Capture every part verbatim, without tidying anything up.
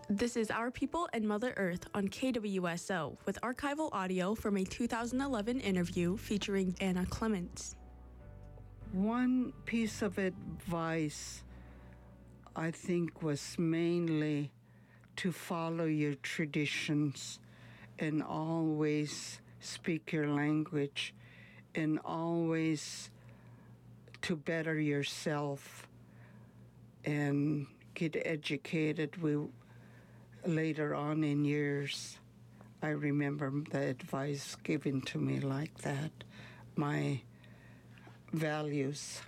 This is Our People and Mother Earth on K W S O with archival audio from a two thousand eleven interview featuring Anna Clements. One piece of advice I think was mainly to follow your traditions and always speak your language and always to better yourself and get educated. We later on in years, I remember the advice given to me like that, my values.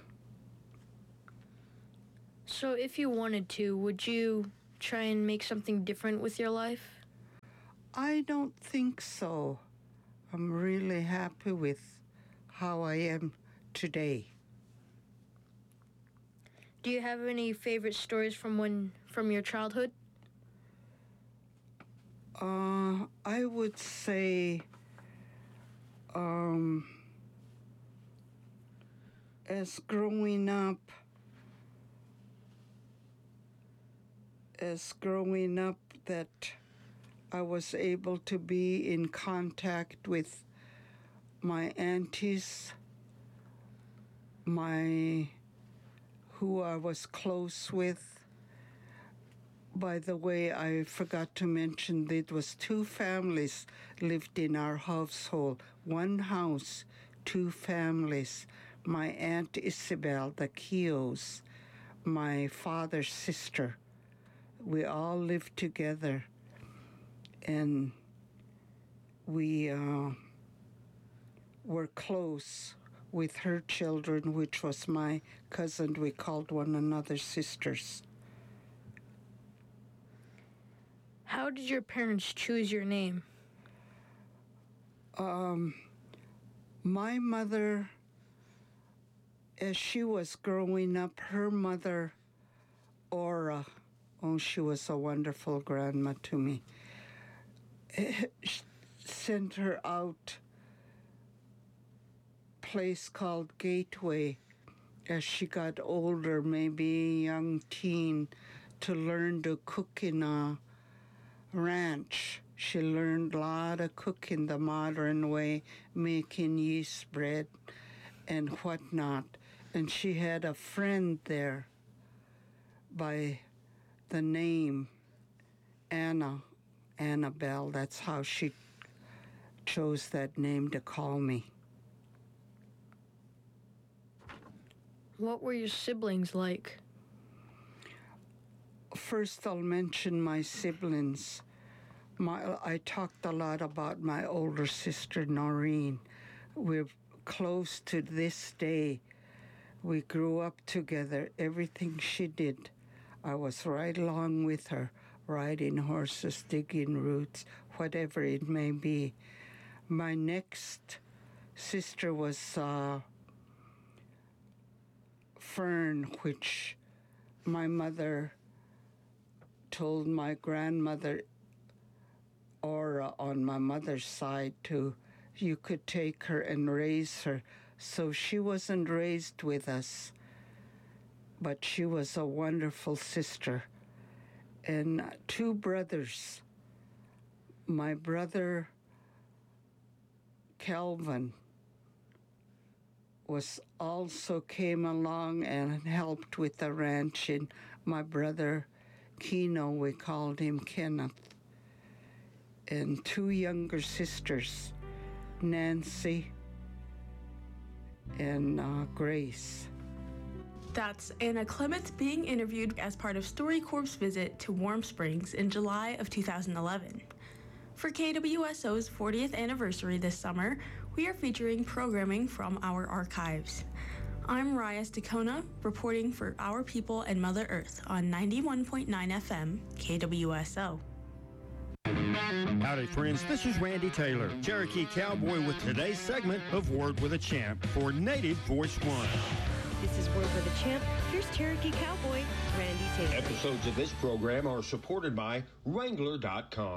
So if you wanted to, would you try and make something different with your life? I don't think so. I'm really happy with how I am today. Do you have any favorite stories from when from your childhood? Uh, I would say um, as growing up, as growing up that I was able to be in contact with my aunties, my who I was close with. By the way, I forgot to mention that it was two families lived in our household. One house, two families. My Aunt Isabel, the Keoghs, my father's sister. We all lived together. And we uh, were close with her children, which was my cousin. We called one another sisters. How did your parents choose your name? Um, my mother, as she was growing up, her mother, Ora, oh, she was a wonderful grandma to me, sent her out a place called Gateway as she got older, maybe a young teen, to learn to cook in a ranch. She learned a lot of cooking the modern way, making yeast bread and whatnot. And she had a friend there by the name Anna, Annabelle. That's how she chose that name to call me. What were your siblings like? First, I'll mention my siblings. My, I talked a lot about my older sister, Noreen. We're close to this day. We grew up together. Everything she did, I was right along with her, riding horses, digging roots, whatever it may be. My next sister was uh, Fern, which my mother told my grandmother, or uh, on my mother's side, to you could take her and raise her. So she wasn't raised with us, but she was a wonderful sister. And two brothers. My brother Calvin was also came along and helped with the ranching. My brother Keno, we called him Kenneth, and two younger sisters, Nancy and uh, Grace. That's Anna Clements being interviewed as part of StoryCorp's visit to Warm Springs in July of two thousand eleven. For K W S O's fortieth anniversary this summer, we are featuring programming from our archives. I'm Reyes Dacona, reporting for Our People and Mother Earth on ninety-one point nine F M K W S O. Howdy, friends. This is Randy Taylor, Cherokee Cowboy, with today's segment of Word with a Champ for Native Voice One. This is Word with a Champ. Here's Cherokee Cowboy, Randy Taylor. Episodes of this program are supported by Wrangler dot com.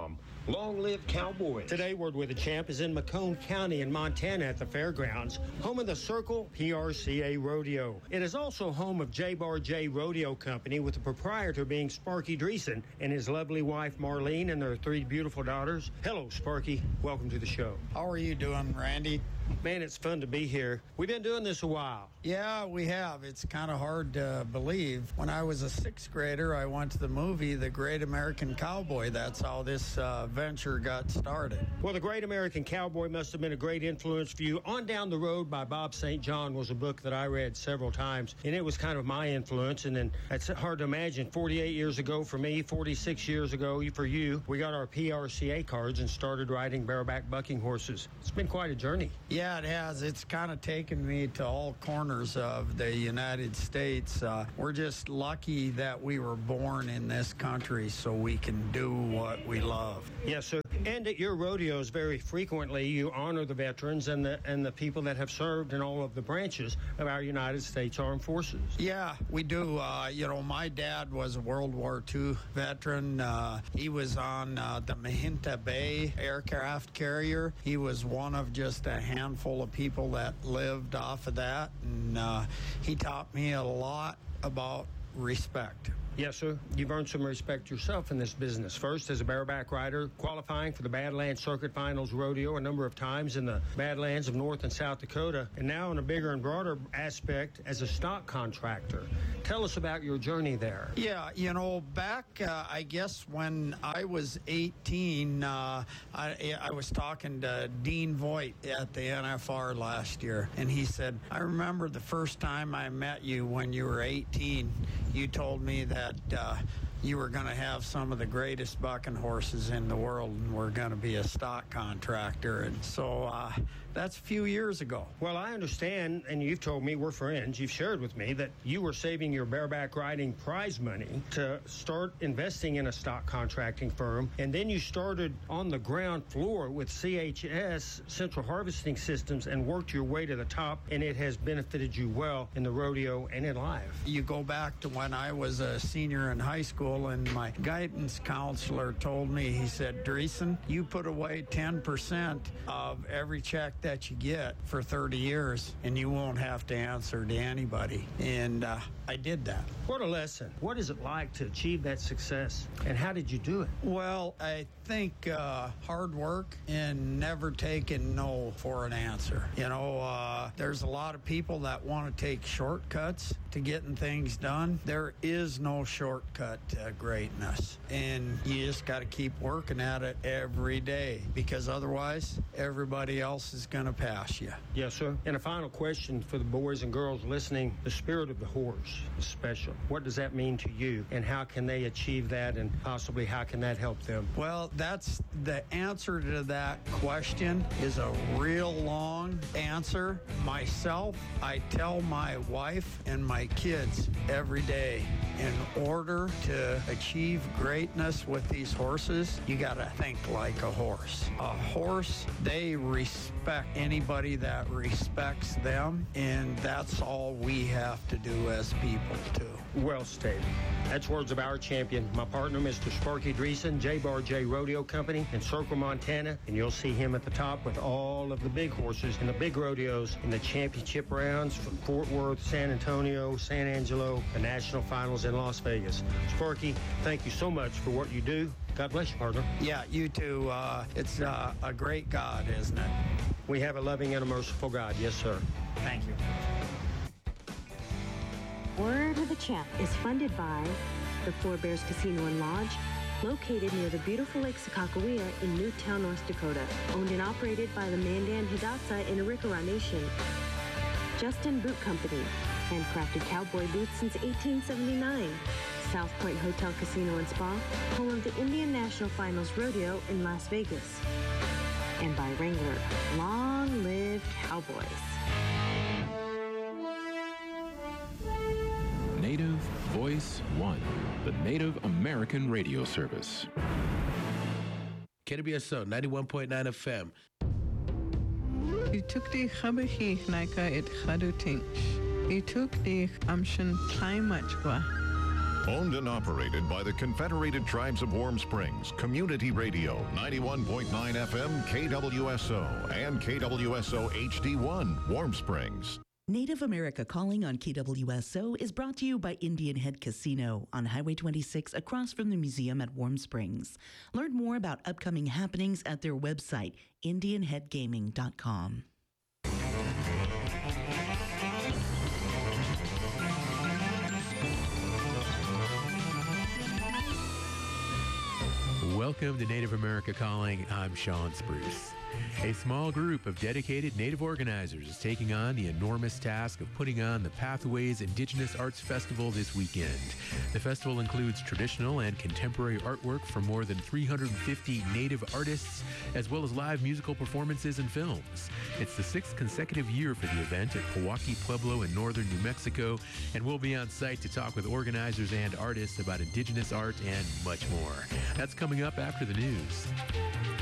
Long live Cowboys. Today, Word with a Champ is in Macomb County in Montana at the fairgrounds, home of the Circle P R C A Rodeo. It is also home of J Bar J Rodeo Company, with the proprietor being Sparky Dreesen and his lovely wife Marlene and their three beautiful daughters. Hello, Sparky. Welcome to the show. How are you doing, Randy? Man, it's fun to be here. We've been doing this a while. Yeah, we have. It's kind of hard to believe. When I was a sixth grader, I went to the movie The Great American Cowboy. That's how this uh, venture got started. Well, The Great American Cowboy must have been a great influence for you. On Down the Road by Bob Saint John was a book that I read several times, and it was kind of my influence. And then it's hard to imagine, forty-eight years ago for me, forty-six years ago for you, we got our P R C A cards and started riding bareback bucking horses. It's been quite a journey. Yeah, it has. It's kind of taken me to all corners of the United States. Uh, we're just lucky that we were born in this country so we can do what we love. Yes, sir. And at your rodeos, very frequently, you honor the veterans and the and the people that have served in all of the branches of our United States Armed Forces. Yeah, we do. Uh, you know, my dad was a World War Two veteran. Uh, he was on uh, the Mahinta Bay aircraft carrier. He was one of just a handful of people that lived off of that, and uh, he taught me a lot about respect. Yes, sir. You've earned some respect yourself in this business. First, as a bareback rider, qualifying for the Badlands Circuit Finals Rodeo a number of times in the Badlands of North and South Dakota, and now in a bigger and broader aspect as a stock contractor. Tell us about your journey there. Yeah, you know, back, uh, I guess, when I was eighteen, uh, I, I was talking to Dean Voigt at the N F R last year, and he said, I remember the first time I met you when you were eighteen, you told me that uh, you were going to have some of the greatest bucking horses in the world and were going to be a stock contractor. And so uh, that's a few years ago. Well, I understand, and you've told me, we're friends, you've shared with me that you were saving your bareback riding prize money to start investing in a stock contracting firm, and then you started on the ground floor with C H S, Central Harvesting Systems, and worked your way to the top, and it has benefited you well in the rodeo and in life. You go back to when I was a senior in high school, and my guidance counselor told me, he said, Dreesen, you put away ten percent of every check that you get for thirty years, and you won't have to answer to anybody. And uh, I did that. What a lesson. What is it like to achieve that success, and how did you do it? Well, I think uh, hard work and never taking no for an answer. You know, uh, there's a lot of people that want to take shortcuts to getting things done. There is no shortcut to greatness, and you just got to keep working at it every day, because otherwise everybody else is going to pass you. Yes, sir. And a final question for the boys and girls listening. The spirit of the horse is special. What does that mean to you, and how can they achieve that, and possibly how can that help them? Well, that's the answer to that question is a real long answer. Myself, I tell my wife and my kids every day, in order to achieve greatness with these horses, you got to think like a horse. A horse, they respect anybody that respects them, and that's all we have to do as people, too. Well stated. That's words of our champion, my partner, Mister Sparky Dreesen, J Bar J Rodeo Company in Circle, Montana, and you'll see him at the top with all of the big horses in the big rodeos in the championship rounds from Fort Worth, San Antonio, San Angelo, the national finals in Las Vegas. Sparky, thank you so much for what you do. God bless you, partner. Yeah, you too. Uh, it's uh, a great God, isn't it? We have a loving and a merciful God. Yes, sir. Thank you. Word of the Champ is funded by the Four Bears Casino and Lodge, located near the beautiful Lake Sakakawea in Newtown, North Dakota. Owned and operated by the Mandan Hidatsa in Arikara Nation. Justin Boot Company, handcrafted cowboy boots since eighteen seventy-nine. South Point Hotel Casino and Spa, home of the Indian National Finals Rodeo in Las Vegas. And by Wrangler, long live Cowboys. Native Voice One, the Native American radio service. K B S O ninety-one point nine F M. Itukti khabahi naika et khadutinch. Itukti amshan taimachwa. Owned and operated by the Confederated Tribes of Warm Springs, Community Radio, ninety-one point nine F M, K W S O, and K W S O H D one, Warm Springs. Native America Calling on K W S O is brought to you by Indian Head Casino on Highway twenty-six across from the museum at Warm Springs. Learn more about upcoming happenings at their website, indian head gaming dot com. Welcome to Native America Calling. I'm Sean Spruce. A small group of dedicated Native organizers is taking on the enormous task of putting on the Pathways Indigenous Arts Festival this weekend. The festival includes traditional and contemporary artwork from more than three hundred fifty Native artists, as well as live musical performances and films. It's the sixth consecutive year for the event at Pewaukee Pueblo in northern New Mexico, and we'll be on site to talk with organizers and artists about Indigenous art and much more. That's coming up after the news.